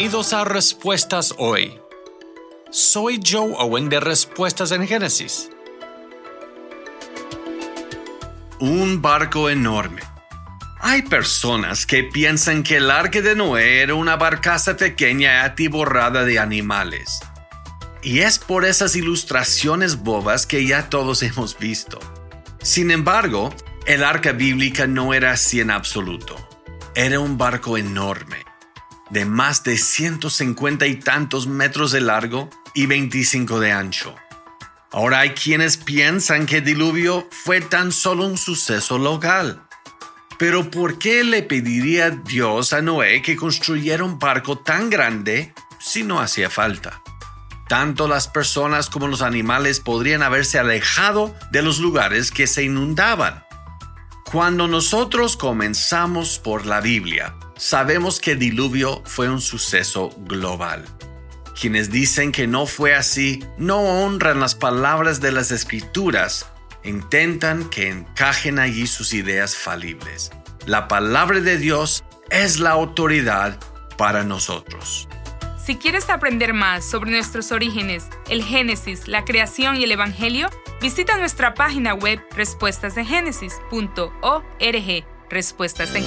Bienvenidos a Respuestas Hoy. Soy Joe Owen de Respuestas en Génesis. Un barco enorme. Hay personas que piensan que el arca de Noé era una barcaza pequeña atiborrada de animales. Y es por esas ilustraciones bobas que ya todos hemos visto. Sin embargo, el arca bíblica no era así en absoluto. Era un barco enorme, de más de 150 y tantos metros de largo y 25 de ancho. Ahora hay quienes piensan que el diluvio fue tan solo un suceso local. Pero ¿por qué le pediría Dios a Noé que construyera un barco tan grande si no hacía falta? Tanto las personas como los animales podrían haberse alejado de los lugares que se inundaban. Cuando nosotros comenzamos por la Biblia, sabemos que el diluvio fue un suceso global. Quienes dicen que no fue así no honran las palabras de las Escrituras, intentan que encajen allí sus ideas falibles. La palabra de Dios es la autoridad para nosotros. Si quieres aprender más sobre nuestros orígenes, el Génesis, la creación y el Evangelio, visita nuestra página web respuestasengénesis.org.